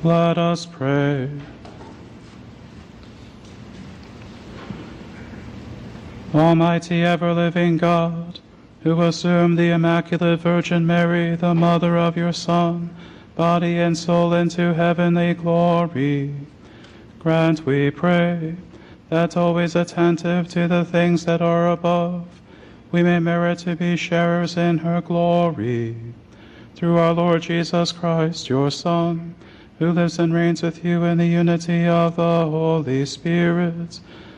Let us pray. Almighty ever-living God, who assumed the Immaculate Virgin Mary, the mother of your Son, body and soul into heavenly glory, grant, we pray, that always attentive to the things that are above, we may merit to be sharers in her glory. Through our Lord Jesus Christ, your Son, who lives and reigns with you in the unity of the Holy Spirit,